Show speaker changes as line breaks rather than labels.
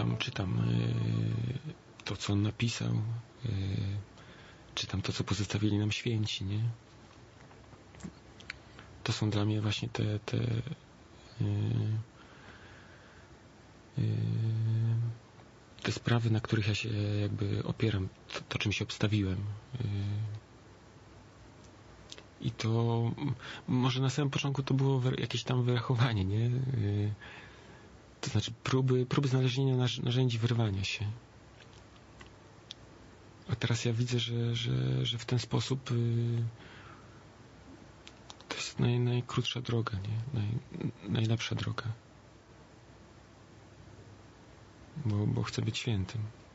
czytam to, co on napisał, czytam to, co pozostawili nam święci, nie? To są dla mnie właśnie te sprawy, na których ja się jakby opieram, to czym się obstawiłem. I to może na samym początku to było jakieś tam wyrachowanie, nie? To znaczy próby znalezienia narzędzi wyrwania się. A teraz ja widzę, że w ten sposób to jest najkrótsza droga, nie? Najlepsza droga. Bo chcę być świętym.